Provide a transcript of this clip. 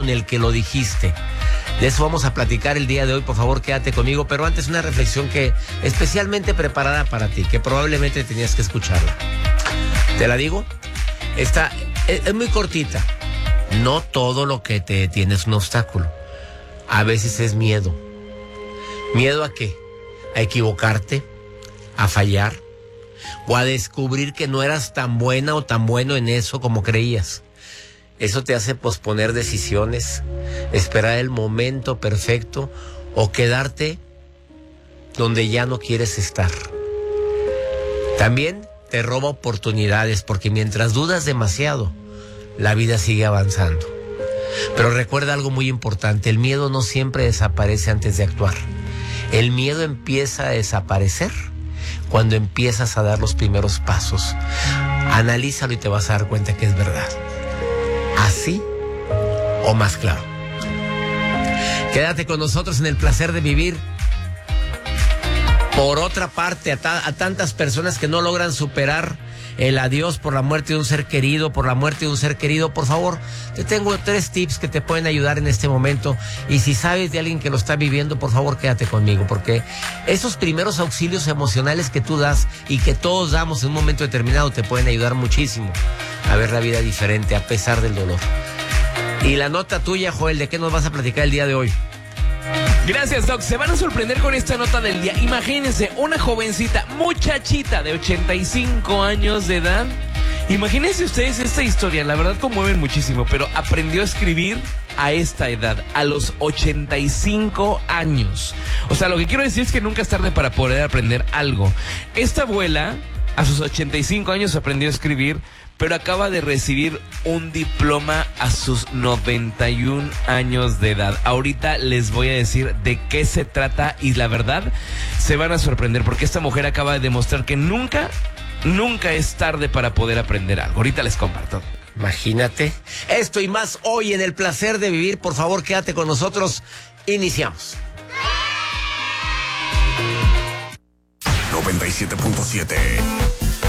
con el que lo dijiste. De eso vamos a platicar el día de hoy, por favor quédate conmigo, pero antes una reflexión que especialmente preparada para ti, que probablemente tenías que escucharla. ¿Te la digo? Esta es muy cortita. No todo lo que te detiene es un obstáculo. A veces es miedo. ¿Miedo a qué? A equivocarte, a fallar, o a descubrir que no eras tan buena o tan bueno en eso como creías. Eso te hace posponer decisiones, esperar el momento perfecto o quedarte donde ya no quieres estar. También te roba oportunidades porque mientras dudas demasiado, la vida sigue avanzando. Pero recuerda algo muy importante, el miedo no siempre desaparece antes de actuar. El miedo empieza a desaparecer cuando empiezas a dar los primeros pasos. Analízalo y te vas a dar cuenta que es verdad. ¿Así o más claro? Quédate con nosotros en el placer de vivir. Por otra parte, a tantas personas que no logran superar el adiós por la muerte de un ser querido, por favor, te tengo 3 tips que te pueden ayudar en este momento. Y si sabes de alguien que lo está viviendo, por favor, quédate conmigo, porque esos primeros auxilios emocionales que tú das y que todos damos en un momento determinado te pueden ayudar muchísimo a ver la vida diferente a pesar del dolor. Y la nota tuya, Joel, ¿de qué nos vas a platicar el día de hoy? Gracias, Doc. Se van a sorprender con esta nota del día. Imagínense, una jovencita, muchachita de 85 años de edad. Imagínense ustedes esta historia, la verdad conmueven muchísimo, pero aprendió a escribir a esta edad, a los 85 años. O sea, lo que quiero decir es que nunca es tarde para poder aprender algo. Esta abuela, a sus 85 años, aprendió a escribir, pero acaba de recibir un diploma a sus 91 años de edad. Ahorita les voy a decir de qué se trata y la verdad se van a sorprender porque esta mujer acaba de demostrar que nunca es tarde para poder aprender algo. Ahorita les comparto. Imagínate. Esto y más hoy en el placer de vivir. Por favor, quédate con nosotros. Iniciamos. 97.7